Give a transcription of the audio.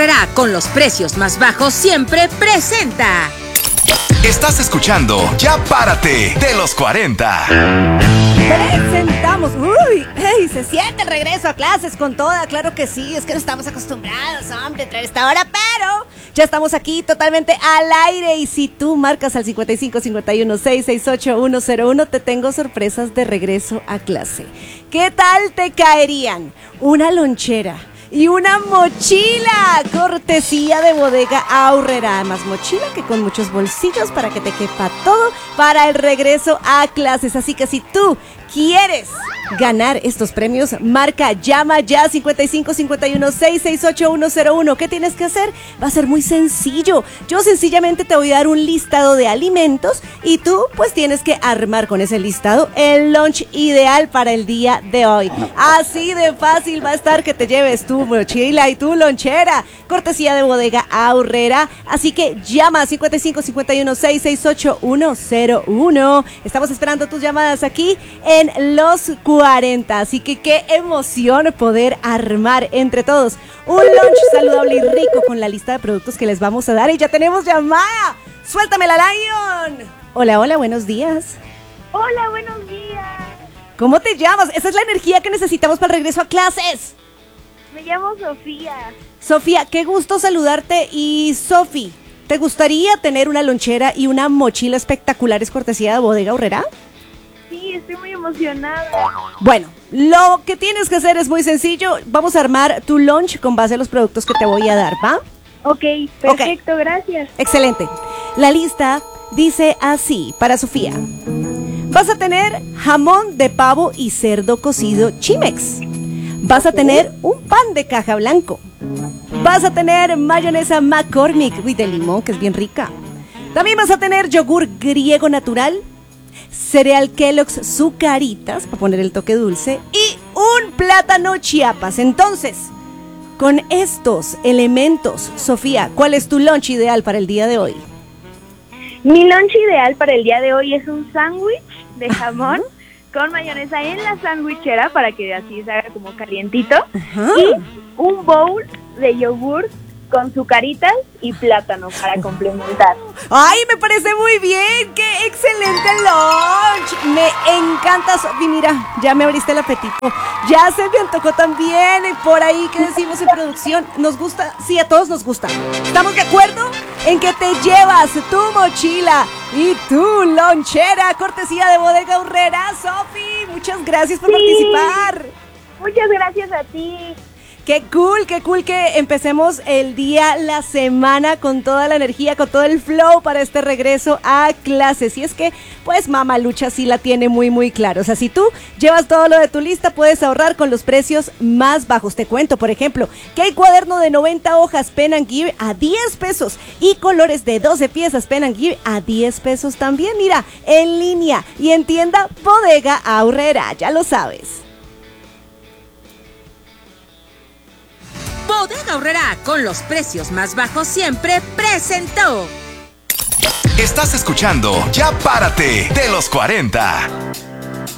Aurrerá, con los precios más bajos siempre, presenta. Estás escuchando Ya Párate de los 40. Presentamos. Uy, hey, se siente el regreso a clases con toda. Claro que sí, es que no estamos acostumbrados, hombre, a traer esta hora, pero ya estamos aquí totalmente al aire. Y si tú marcas al 5551-668-101, te tengo sorpresas de regreso a clase. ¿Qué tal te caerían una lonchera y una mochila, cortesía de Bodega Aurrerá? Más mochila que con muchos bolsillos para que te quepa todo para el regreso a clases? Así que si tú quieres ganar estos premios, llama ya 5551-668-101. ¿Qué tienes que hacer? Va a ser muy sencillo. Yo sencillamente te voy a dar un listado de alimentos y tú pues tienes que armar con ese listado el lunch ideal para el día de hoy. Así de fácil va a estar que te lleves tu mochila y tu lonchera, cortesía de Bodega Aurrerá. Así que llama a 5551-668-101. Estamos esperando tus llamadas aquí en Los 40, así que qué emoción poder armar entre todos un lunch saludable y rico con la lista de productos que les vamos a dar. Y ya tenemos llamada. ¡Suéltame la Lion! Hola, hola, buenos días. Hola, buenos días. ¿Cómo te llamas? Esa es la energía que necesitamos para el regreso a clases. Me llamo Sofía. Sofía, qué gusto saludarte. Y Sofi, ¿te gustaría tener una lonchera y una mochila espectaculares cortesía de Bodega Aurrerá? Sí, estoy muy emocionada. Bueno, lo que tienes que hacer es muy sencillo. Vamos a armar tu lunch con base a los productos que te voy a dar, ¿va? Ok, perfecto, gracias. Excelente. La lista dice así, para Sofía. Vas a tener jamón de pavo y cerdo cocido Chimex. Vas a tener un pan de caja blanco. Vas a tener mayonesa McCormick, de limón, que es bien rica. También vas a tener yogur griego natural, cereal Kellogg's Zucaritas, para poner el toque dulce, y un plátano Chiapas. Entonces, con estos elementos, Sofía, ¿cuál es tu lunch ideal para el día de hoy? Mi lunch ideal para el día de hoy es un sándwich de jamón con mayonesa en la sandwichera para que así se haga como calientito. Y un bowl de yogur con Zucaritas y plátano para complementar. ¡Ay, me parece muy bien! ¡Qué excelente lunch! Me encanta, Sofi. Mira, ya me abriste el apetito. Ya se me antojó también. Y por ahí, ¿qué decimos en producción? ¿Nos gusta? Sí, a todos nos gusta. ¿Estamos de acuerdo en que te llevas tu mochila y tu lonchera, cortesía de Bodega Aurrerá? Sofi, muchas gracias por participar. Muchas gracias a ti. Qué cool que empecemos el día, la semana con toda la energía, con todo el flow para este regreso a clases. Y es que, pues, Mamalucha sí la tiene muy, muy claro. O sea, si tú llevas todo lo de tu lista, puedes ahorrar con los precios más bajos. Te cuento, por ejemplo, que hay cuaderno de 90 hojas Pen and Give a 10 pesos y colores de 12 piezas Pen and Give a 10 pesos también. Mira, en línea y en tienda Bodega Aurrerá, ya lo sabes. Bodega Aurrerá, con los precios más bajos siempre, presentó. Estás escuchando Ya Párate de los 40.